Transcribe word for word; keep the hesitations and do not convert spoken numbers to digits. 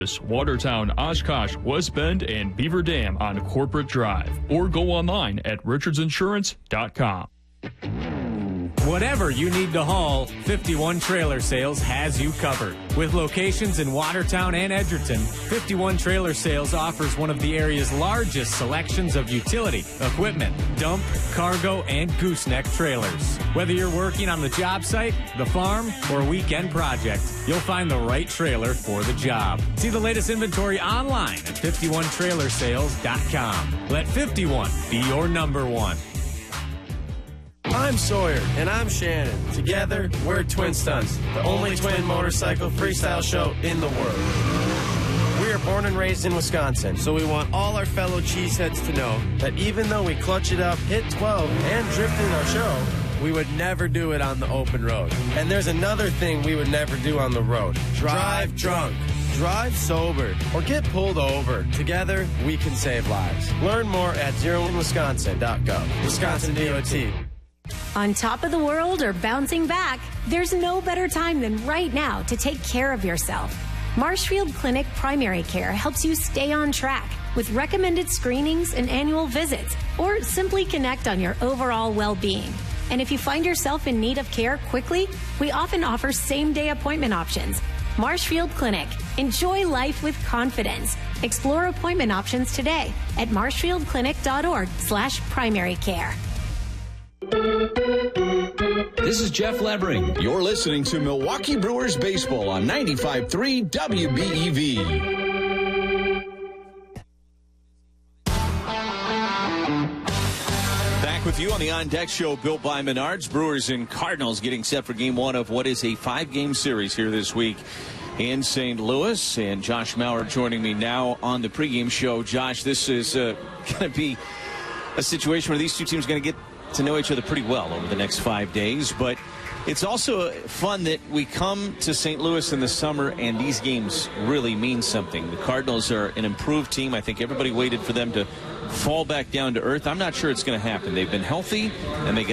Watertown, Oshkosh, West Bend, and Beaver Dam on Corporate Drive. Or go online at richards insurance dot com. Whatever you need to haul, fifty-one Trailer Sales has you covered. With locations in Watertown and Edgerton, fifty-one Trailer Sales offers one of the area's largest selections of utility, equipment, dump, cargo, and gooseneck trailers. Whether you're working on the job site, the farm, or a weekend project, you'll find the right trailer for the job. See the latest inventory online at fifty-one trailer sales dot com. Let fifty-one be your number one. I'm Sawyer. And I'm Shannon. Together, we're Twin Stunts, the only twin motorcycle freestyle show in the world. We are born and raised in Wisconsin, so we want all our fellow cheeseheads to know that even though we clutch it up, hit twelve, and drift in our show, we would never do it on the open road. And there's another thing we would never do on the road. Drive drunk. Drive sober or get pulled over. Together, we can save lives. Learn more at zero in wisconsin dot gov. Wisconsin D O T. On top of the world or bouncing back, there's no better time than right now to take care of yourself. Marshfield Clinic Primary Care helps you stay on track with recommended screenings and annual visits, or simply connect on your overall well-being. And if you find yourself in need of care quickly, we often offer same-day appointment options. Marshfield Clinic. Enjoy life with confidence. Explore appointment options today at marshfield clinic dot org slash primary care. This is Jeff Levering. You're listening to Milwaukee Brewers Baseball on ninety-five point three W B E V. Back with you on the On Deck Show, built by Menards. Brewers and Cardinals getting set for game one of what is a five-game series here this week in Saint Louis. And Josh Maurer joining me now on the pregame show. Josh, this is uh, going to be a situation where these two teams are going to get to know each other pretty well over the next five days. But it's also fun that we come to Saint Louis in the summer and these games really mean something. The Cardinals are an improved team. I think everybody waited for them to fall back down to earth. I'm not sure it's going to happen. They've been healthy, and they got